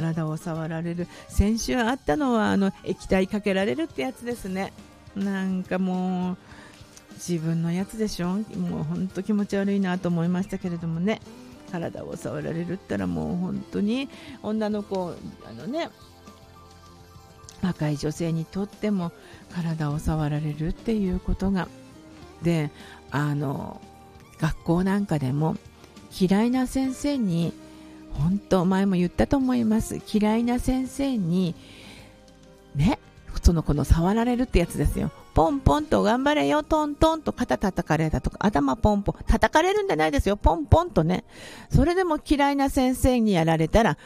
体を触られる。先週あったのは液体かけられるってやつですね。なんかもう自分のやつでしょ。もう本当気持ち悪いなと思いましたけれどもね。体を触られるったらもう本当に女の子若い女性にとっても体を触られるっていうことがで、学校なんかでも嫌いな先生に、本当前も言ったと思います、嫌いな先生にね、その子の触られるってやつですよ。ポンポンと頑張れよ、トントンと肩叩かれたとか、頭ポンポン叩かれるんじゃないですよ、ポンポンとね。それでも嫌いな先生にやられたら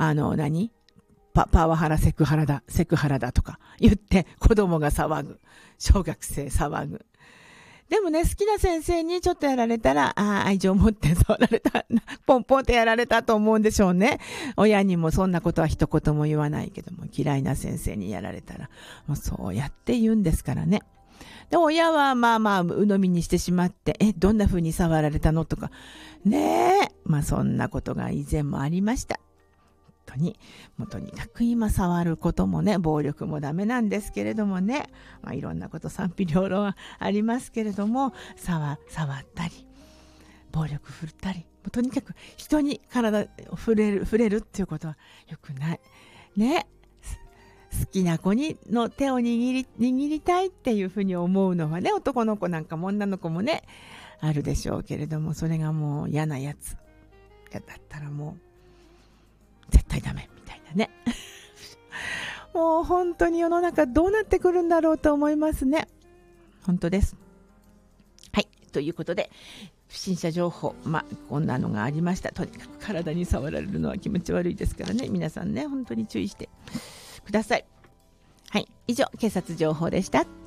パワハラセクハラだとか言って子供が騒ぐ、小学生騒ぐ。でもね、好きな先生にちょっとやられたら、愛情を持って触られた、ポンポンってやられたと思うんでしょうね。親にもそんなことは一言も言わないけども、嫌いな先生にやられたら、もうそうやって言うんですからね。で、親は鵜呑みにしてしまって、どんな風に触られたのとか、ねえ、そんなことが以前もありました。もうとにかく今触ることもね、暴力もダメなんですけれどもね、いろんなこと賛否両論はありますけれども、触ったり暴力振ったり、とにかく人に体を触れるっていうことはよくないね。好きな子の手を握りたいっていうふうに思うのはね、男の子なんかも女の子もねあるでしょうけれども、それがもう嫌なやつだったらもう絶対ダメみたいなねもう本当に世の中どうなってくるんだろうと思いますね。本当です。はい、ということで不審者情報、こんなのがありました。とにかく体に触られるのは気持ち悪いですからね、皆さんね本当に注意してください。はい、以上警察情報でした。